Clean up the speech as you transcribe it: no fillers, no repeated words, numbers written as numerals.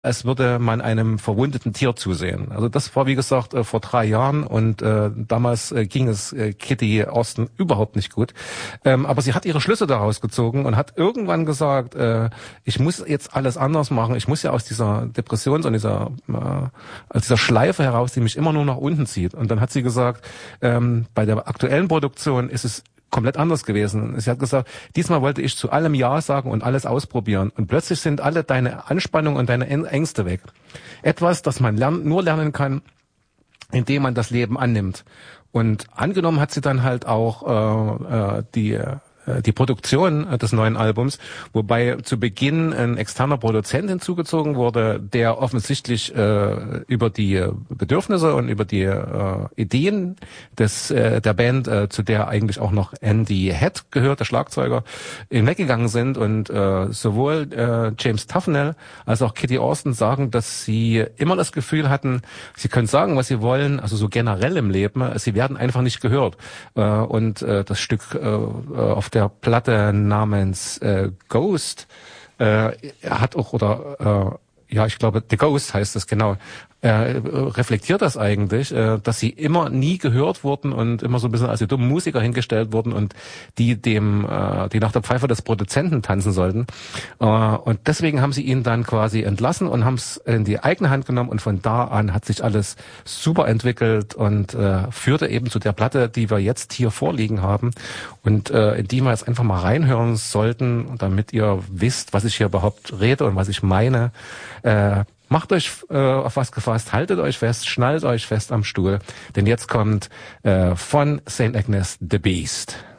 als würde man einem verwundeten Tier zusehen. Also das war, wie gesagt, vor 3 Jahren und damals ging es Kitty Austin überhaupt nicht gut. Aber sie hat ihre Schlüsse daraus gezogen und hat irgendwann gesagt, ich muss jetzt alles anders machen. Ich muss ja aus dieser Depression, aus dieser Schleife heraus, die mich immer nur nach unten zieht. Und dann hat sie gesagt, bei der aktuellen Produktion ist es komplett anders gewesen. Sie hat gesagt, diesmal wollte ich zu allem Ja sagen und alles ausprobieren. Und plötzlich sind alle deine Anspannung und deine Ängste weg. Etwas, das man nur lernen kann, indem man das Leben annimmt. Und angenommen hat sie dann halt auch die Produktion des neuen Albums, wobei zu Beginn ein externer Produzent hinzugezogen wurde, der offensichtlich über die Bedürfnisse und über die Ideen der Band, zu der eigentlich auch noch Andy Head gehört, der Schlagzeuger, hinweggegangen sind und sowohl James Tufnell als auch Kitty Austin sagen, dass sie immer das Gefühl hatten, sie können sagen, was sie wollen, also so generell im Leben, sie werden einfach nicht gehört. Und das Stück auf der Platte namens Ghost hat auch, ich glaube, The Ghost heißt es genau, reflektiert das eigentlich, dass sie immer nie gehört wurden und immer so ein bisschen als die dummen Musiker hingestellt wurden und die nach der Pfeife des Produzenten tanzen sollten. Und deswegen haben sie ihn dann quasi entlassen und haben es in die eigene Hand genommen und von da an hat sich alles super entwickelt und führte eben zu der Platte, die wir jetzt hier vorliegen haben und in die wir jetzt einfach mal reinhören sollten, damit ihr wisst, was ich hier überhaupt rede und was ich meine. Macht euch auf was gefasst, haltet euch fest, schnallt euch fest am Stuhl, denn jetzt kommt von St. Agnes The Beast.